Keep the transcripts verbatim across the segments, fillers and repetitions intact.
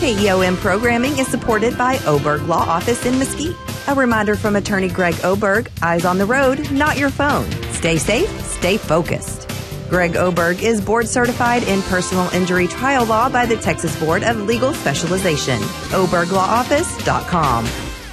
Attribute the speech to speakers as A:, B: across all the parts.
A: K E O M programming is supported by Oberg Law Office in Mesquite. A reminder from attorney Greg Oberg, eyes on the road, not your phone. Stay safe, stay focused. Greg Oberg is board certified in personal injury trial law by the Texas Board of Legal Specialization. oberg law office dot com.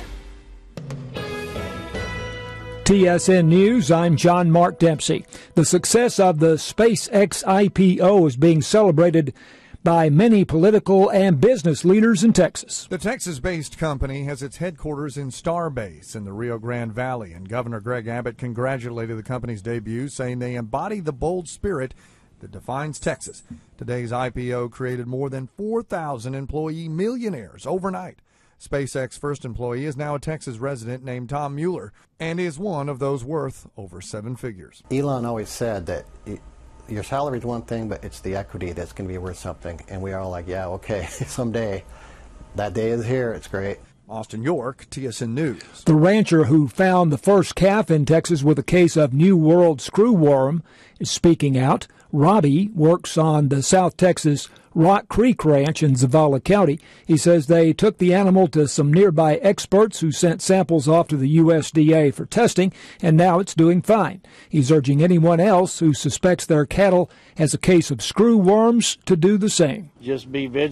B: T S N News, I'm John Mark Dempsey. The success of the SpaceX I P O is being celebrated by many political and business leaders in Texas.
C: The Texas-based company has its headquarters in Starbase in the Rio Grande Valley, and Governor Greg Abbott congratulated the company's debut, saying they embody the bold spirit that defines Texas. Today's I P O created more than four thousand employee millionaires overnight. SpaceX first employee is now a Texas resident named Tom Mueller and is one of those worth over seven figures.
D: Elon always said that it, your salary is one thing, but it's the equity that's going to be worth something. And we are all like, yeah, okay, someday. That day is here. It's great.
C: Austin York, T S N News.
B: The rancher who found the first calf in Texas with a case of New World screwworm is speaking out. Robbie works on the South Texas Rock Creek Ranch in Zavala County. He says they took the animal to some nearby experts who sent samples off to the U S D A for testing, and now it's doing fine. He's urging anyone else who suspects their cattle has a case of screwworms to do the same.
E: Just be vigilant.